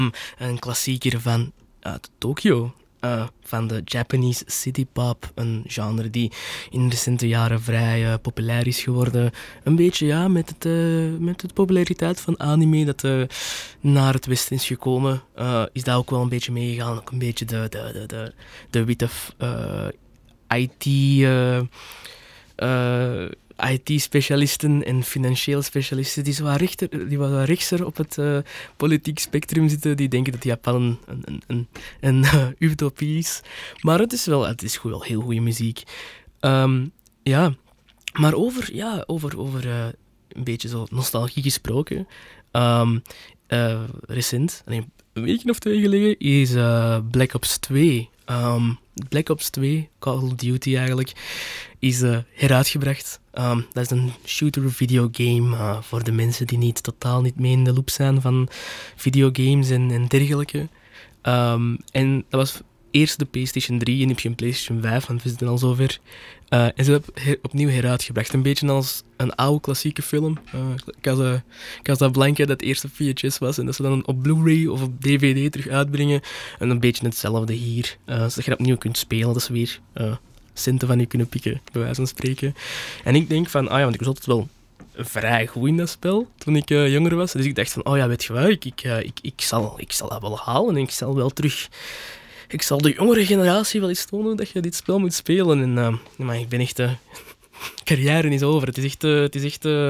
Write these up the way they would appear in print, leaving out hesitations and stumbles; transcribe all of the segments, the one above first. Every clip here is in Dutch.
Een klassieker van uit Tokio. Van de Japanese city pop, een genre die in recente jaren vrij populair is geworden. Een beetje met de populariteit van anime dat naar het westen is gekomen, is dat ook wel een beetje meegegaan. Ook een beetje de witte IT... IT-specialisten en financiële specialisten die wat rechtser op het politiek spectrum zitten, die denken dat Japan een utopie is. Maar het is gewoon wel heel goede muziek. Ja, maar over een beetje zo nostalgie gesproken. Recent, een weekje of 2 geleden, is Black Ops 2. Black Ops 2, Call of Duty eigenlijk, is heruitgebracht. Dat is een shooter videogame voor de mensen die totaal niet mee in de loop zijn van videogames en dergelijke. En dat was eerst de PlayStation 3 en nu heb je een PlayStation 5, want we zitten al zover. En ze hebben het opnieuw heruitgebracht. Een beetje als een oude klassieke film. Casablanca, dat eerst op VHS was. En dat ze dan op Blu-ray of op DVD terug uitbrengen. En een beetje hetzelfde hier. Zodat je dat opnieuw kunt spelen. Dat is weer centen van je kunnen pikken, bij wijze van spreken. En ik denk van, want ik was altijd wel vrij goed in dat spel toen ik jonger was. Dus ik dacht van, weet je wat, ik zal dat wel halen. En ik zal wel terug... Ik zal de jongere generatie wel eens tonen dat je dit spel moet spelen. En maar ik ben echt... carrière is over. Het is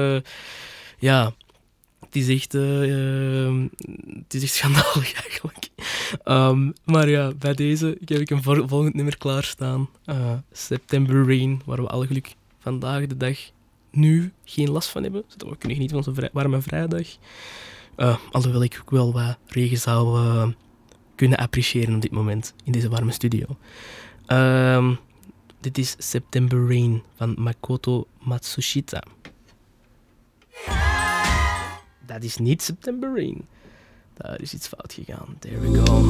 echt schandalig eigenlijk. Maar ja, bij deze heb ik een volgend nummer klaarstaan. September Rain, waar we alle geluk vandaag de dag nu geen last van hebben. Zodat we kunnen genieten van onze warme vrijdag. Alhoewel ik ook wel wat regen zou... kunnen appreciëren op dit moment in deze warme studio. Dit is September Rain van Makoto Matsushita. Dat is niet September Rain. Daar is iets fout gegaan. There we go.